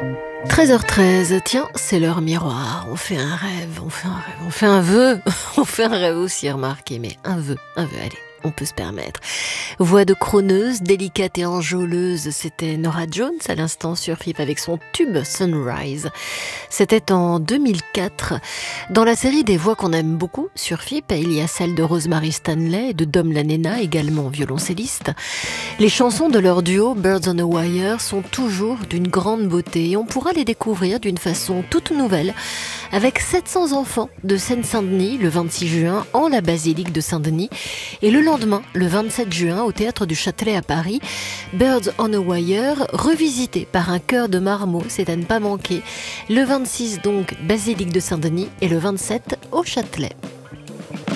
13h13, tiens, c'est l'heure miroir. On fait un rêve, on fait un rêve, on fait un vœu. On fait un rêve aussi, remarquez, mais un vœu, allez. On peut se permettre. Voix de crooneuse, délicate et enjôleuse, c'était Norah Jones à l'instant sur FIP avec son tube Sunrise. C'était en 2004. Dans la série des voix qu'on aime beaucoup sur FIP, il y a celle de Rosemary Stanley et de Dom Lanena, également violoncelliste. Les chansons de leur duo Birds on a Wire sont toujours d'une grande beauté et on pourra les découvrir d'une façon toute nouvelle avec 700 enfants de Seine-Saint-Denis le 26 juin en la basilique de Saint-Denis et le lendemain, le 27 juin, au théâtre du Châtelet à Paris, Birds on a Wire, revisité par un chœur de marmots, c'est à ne pas manquer. Le 26 donc, basilique de Saint-Denis et le 27 au Châtelet.